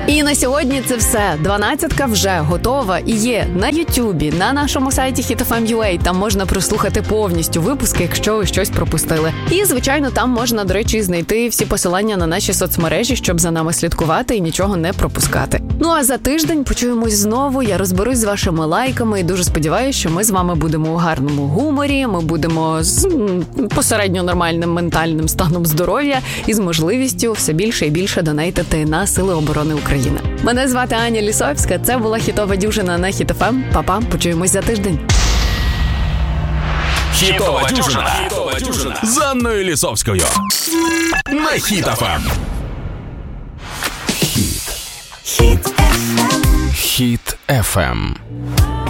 І на сьогодні це все. 12-ка вже готова і є на Ютубі, на нашому сайті HitFM.ua. Там можна прослухати повністю випуски, якщо ви щось пропустили. І, звичайно, там можна, до речі, знайти всі посилання на наші соцмережі, щоб за нами слідкувати і нічого не пропускати. Ну а за тиждень почуємось знову, я розберусь з вашими лайками і дуже сподіваюся, що ми з вами будемо у гарному гуморі, ми будемо з посередньо нормальним ментальним станом здоров'я і з можливістю все більше і більше донейтити на Сили оборони України. Мене звати Аня Лісовська, це була хітова дюжина на HitFM. Па-па, почуємось за тиждень. Хітова дюжина з Анною Лісовською на HitFM. Хіт FM.